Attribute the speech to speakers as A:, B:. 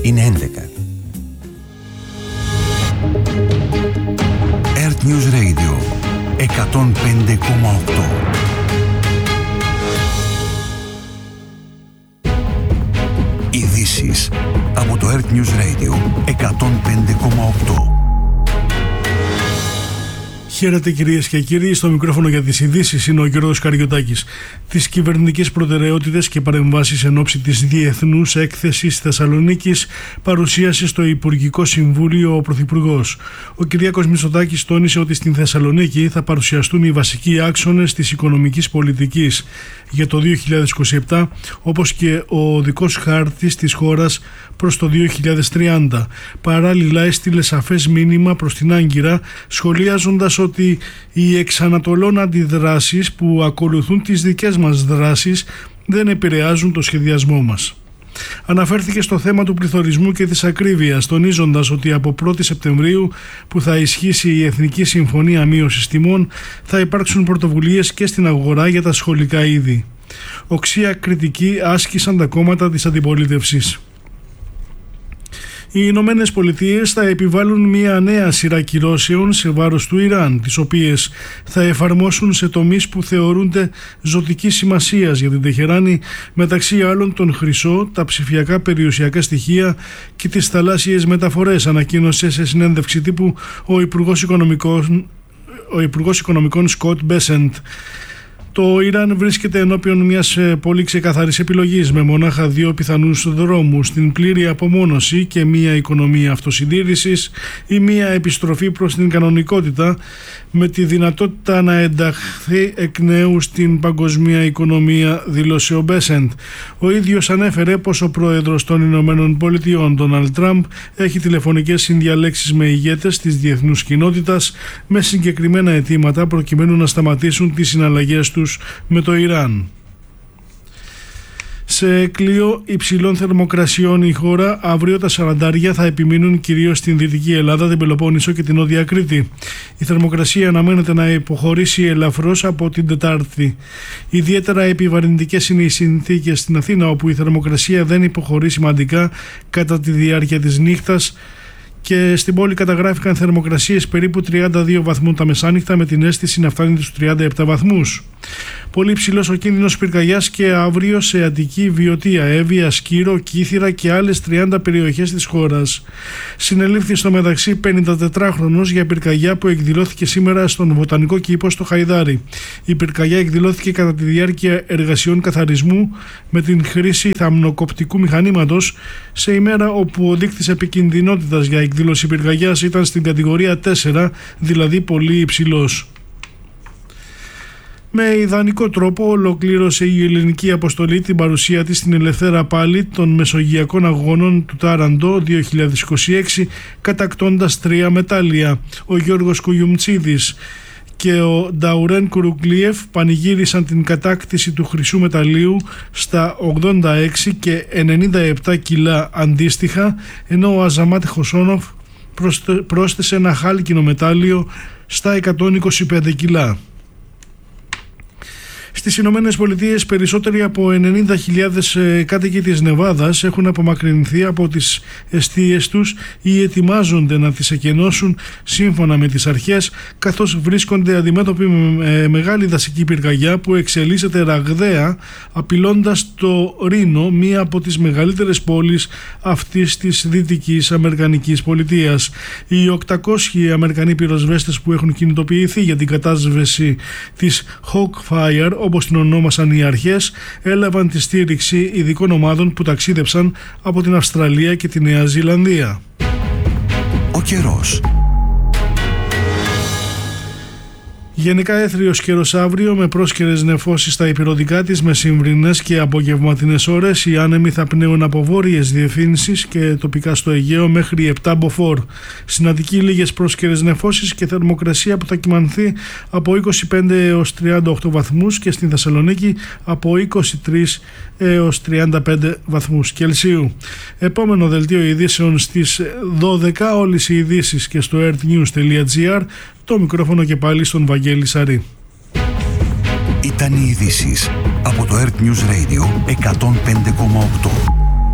A: Είναι 11. Earth News Radio 105,8. Ειδήσεις από το Earth News Radio 105,8.
B: Χαίρετε κυρίες και κύριοι, στο μικρόφωνο για τις ειδήσεις είναι ο Γιώργος Καριωτάκης. Τις κυβερνητικές προτεραιότητες και παρεμβάσεις εν ώψη της Διεθνούς Έκθεσης Θεσσαλονίκης παρουσίασε στο Υπουργικό Συμβούλιο ο Πρωθυπουργός. Ο Κυριάκος Μητσοτάκης τόνισε ότι στην Θεσσαλονίκη θα παρουσιαστούν οι βασικοί άξονες της οικονομικής πολιτικής για το 2027, όπως και ο οδικός χάρτης της χώρας προς το 2030. Παράλληλα έστειλε σαφές μήνυμα προς την Άγκυρα, σχολιάζοντας ότι οι εξανατολών αντιδράσεις που ακολουθούν τις δικές μας δράσεις δεν επηρεάζουν το σχεδιασμό μας. Αναφέρθηκε στο θέμα του πληθωρισμού και της ακρίβειας, τονίζοντας ότι από 1η Σεπτεμβρίου που θα ισχύσει η Εθνική Συμφωνία Μείωσης Τιμών θα υπάρξουν πρωτοβουλίες και στην αγορά για τα σχολικά είδη. Οξία κριτική άσκησαν τα κόμματα της αντιπολίτευσης. Οι Ηνωμένες Πολιτείες θα επιβάλλουν μια νέα σειρά κυρώσεων σε βάρος του Ιράν, τις οποίες θα εφαρμόσουν σε τομείς που θεωρούνται ζωτικής σημασίας για την Τεχεράνη, μεταξύ άλλων τον χρυσό, τα ψηφιακά περιουσιακά στοιχεία και τις θαλάσσιες μεταφορές, ανακοίνωσε σε συνέντευξη τύπου ο Υπουργός Οικονομικών Σκοτ Μπέσεντ. Το Ιράν βρίσκεται ενώπιον μιας πολύ ξεκαθαρής επιλογής, με μονάχα δύο πιθανούς δρόμους: την πλήρη απομόνωση και μια οικονομία αυτοσυντήρησης ή μια επιστροφή προς την κανονικότητα, με τη δυνατότητα να ενταχθεί εκ νέου στην παγκοσμία οικονομία, δήλωσε ο Μπέσεντ. Ο ίδιος ανέφερε πως ο πρόεδρος των Ηνωμένων Πολιτειών, Ντόναλντ Τραμπ, έχει τηλεφωνικές συνδιαλέξεις με ηγέτες της διεθνούς κοινότητας με συγκεκριμένα αιτήματα προκειμένου να σταματήσουν τις συναλλαγές τους με το Ιράν. Σε κλειό υψηλών θερμοκρασιών η χώρα, αύριο τα 40 θα επιμείνουν κυρίως στην Δυτική Ελλάδα, την Πελοπόννησο και την Νότια Κρήτη. Η θερμοκρασία αναμένεται να υποχωρήσει ελαφρώς από την Τετάρτη. Ιδιαίτερα επιβαρυντικές είναι οι συνθήκες στην Αθήνα, όπου η θερμοκρασία δεν υποχωρεί σημαντικά κατά τη διάρκεια της νύχτας, και στην πόλη καταγράφηκαν θερμοκρασίες περίπου 32 βαθμών τα μεσάνυχτα, με την αίσθηση να φτάνει στους 37 βαθμούς. Πολύ ψηλός ο κίνδυνος πυρκαγιάς και αύριο σε Αττική, Βιωτία, Εύβοια, Σκύρο, Κύθυρα και άλλες 30 περιοχές της χώρας. Συνελήφθη στο μεταξύ 54χρονος για πυρκαγιά που εκδηλώθηκε σήμερα στον Βοτανικό Κήπο στο Χαϊδάρι. Η πυρκαγιά εκδηλώθηκε κατά τη διάρκεια εργασιών καθαρισμού με την χρήση θαμνοκοπτικού μηχανήματος, σε ημέρα όπου ο δείκτης επικινδυνότητας για εκδήλωση πυρκαγιάς ήταν στην κατηγορία 4, δηλαδή πολύ υψηλός. Με ιδανικό τρόπο ολοκλήρωσε η ελληνική αποστολή την παρουσία της στην Ελευθέρα Πάλη των Μεσογειακών Αγώνων του Τάραντο 2026, κατακτώντας 3 μετάλλια. Ο Γιώργος Κουγιουμτσίδης και ο Νταουρέν Κουρουκλίεφ πανηγύρισαν την κατάκτηση του χρυσού μεταλλίου στα 86 και 97 κιλά αντίστοιχα, ενώ ο Αζαμάτ Χοσόνοφ πρόσθεσε ένα χάλκινο μετάλλιο στα 125 κιλά. Στις Ηνωμένες Πολιτείες, περισσότεροι από 90.000 κάτοικοι της Νεβάδας έχουν απομακρυνθεί από τις εστίες τους ή ετοιμάζονται να τις εκενώσουν σύμφωνα με τις αρχές, καθώς βρίσκονται αντιμέτωποι με μεγάλη δασική πυρκαγιά που εξελίσσεται ραγδαία, απειλώντας το Ρήνο, μία από τις μεγαλύτερες πόλεις αυτής της δυτικής αμερικανικής πολιτείας. Οι 800 Αμερικανοί πυροσβέστες που έχουν κινητοποιηθεί για την κατάσβεση της Hawkfire, όπως την ονόμασαν οι αρχές, έλαβαν τη στήριξη ειδικών ομάδων που ταξίδεψαν από την Αυστραλία και τη Νέα Ζηλανδία.
A: Ο καιρός.
B: Γενικά έθριος καιρός αύριο, με πρόσκαιρες νεφώσεις στα ηπειρωτικά της μεσημβρινές και απογευματινές ώρες. Οι άνεμοι θα πνέουν από βόρειες διευθύνσεις και τοπικά στο Αιγαίο μέχρι 7 μποφόρ. Στην Αττική λίγες πρόσκαιρες νεφώσεις και θερμοκρασία που θα κυμανθεί από 25 έως 38 βαθμούς και στην Θεσσαλονίκη από 23 έως 35 βαθμούς Κελσίου. Επόμενο δελτίο ειδήσεων στις 12, όλες οι ειδήσεις και στο earthnews.gr. Το μικρόφωνο και πάλι στον Βαγγέλη Σαρή.
A: Ήταν οι ειδήσεις από το Earth News Radio 105,8.